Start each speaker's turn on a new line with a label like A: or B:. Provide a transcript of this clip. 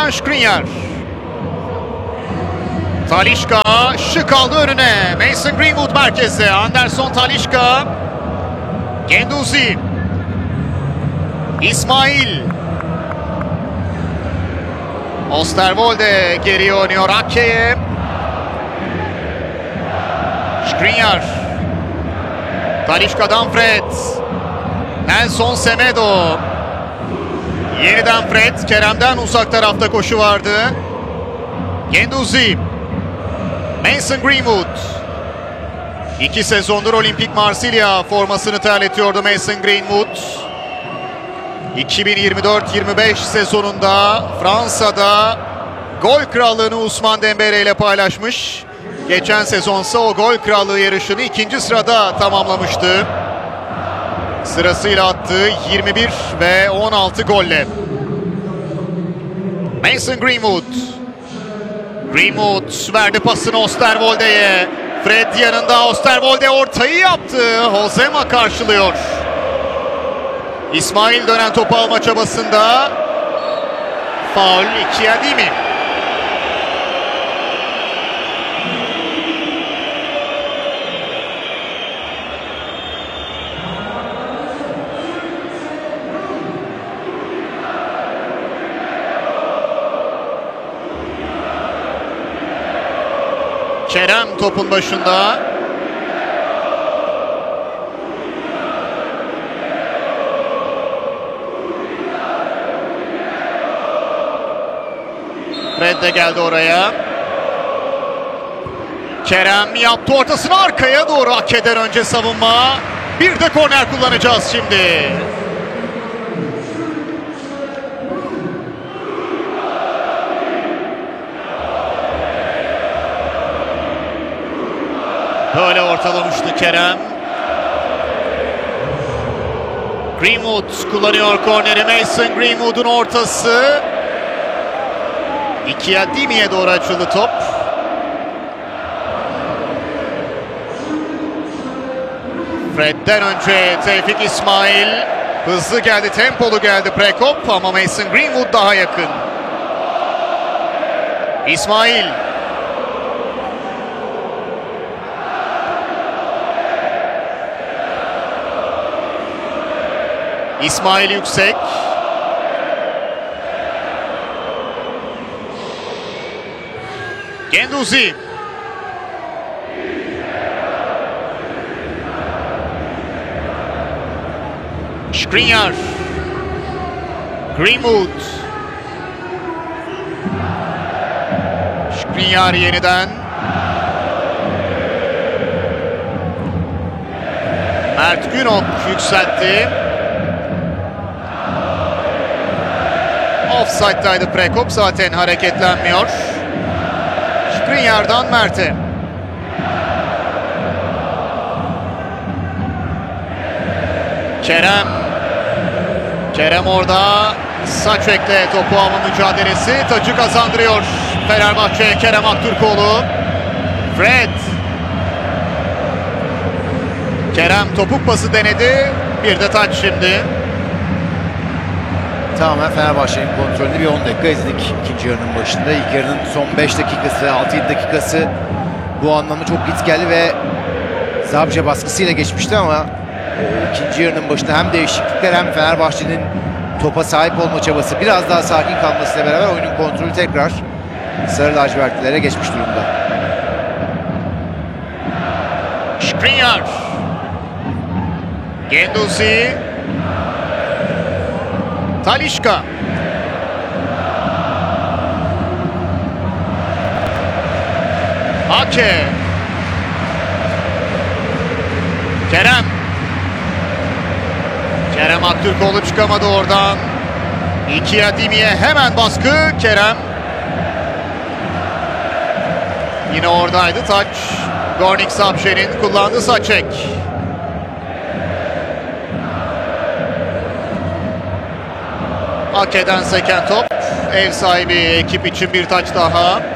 A: Florian Skriniar. Talisca şık aldı önüne. Mason Greenwood merkezde. Anderson Talisca. Guendouzi. İsmail. Osterwolde geriye oynuyor Ake'ye. Skriniar. Talisca'dan Fred. Nelson Semedo. Yeniden Fred. Kerem'den uzak tarafta koşu vardı. Guendouzi. Mason Greenwood. 2 sezondur Olimpik Marsilya formasını terletiyordu Mason Greenwood. 2024-25 sezonunda Fransa'da gol krallığını Ousmane Dembélé ile paylaşmış. Geçen sezonsa o gol krallığı yarışını 2. sırada tamamlamıştı. Sırasıyla attığı 21 ve 16 golle. Mason Greenwood. Greenwood verdi pasını Osterwolde'ye. Fred yanında, Osterwolde ortayı yaptı. Hozema karşılıyor. İsmail dönen topu alma çabasında. Faul ikiye değil mi? Kerem topun başında. Fred de geldi oraya. Kerem yaptı ortasını arkaya doğru. Ake'den önce savunma. Bir de korner kullanacağız şimdi. Böyle ortalamıştı Kerem. Greenwood kullanıyor korneri. Mason Greenwood'un ortası. Ikiadimi'ye doğru açıldı top. Fred'den önce Tevfik İsmail. Hızlı geldi, tempolu geldi Prekop ama Mason Greenwood daha yakın. İsmail. İsmail yüksek. Guendouzi. Skriniar. Greenwood. Skriniar yeniden. Mert Günok yükseltti. Offside'daydı Prekop, zaten hareketlenmiyor. Skriniar'dan Mert'e. Kerem orada. Saçek'le topu alma mücadelesi. Tacı kazandırıyor Fenerbahçe. Kerem Aktürkoğlu. Fred. Kerem topuk pası denedi. Bir de taç şimdi.
B: Tamamen Fenerbahçe'nin kontrolünde bir 10 dakika izledik ikinci yarının başında. İlk yarının son 5 dakikası, 6-7 dakikası bu anlamda çok git geldi ve Zabca baskısıyla geçmişti ama ikinci yarının başında hem değişiklikler hem Fenerbahçe'nin topa sahip olma çabası, biraz daha sakin kalmasıyla beraber oyunun kontrolü tekrar Sarı lacivertlilere geçmiş durumda.
A: Skriniar. Guendouzi. Talisca. Ake. Kerem Aktürkoğlu çıkamadı oradan. Ikiadimi'ye hemen baskı. Kerem. Yine oradaydı taç. Gornik Sapşe'nin kullandığı Saçek. Ake'den seken top. Ev sahibi ekip için bir taç daha.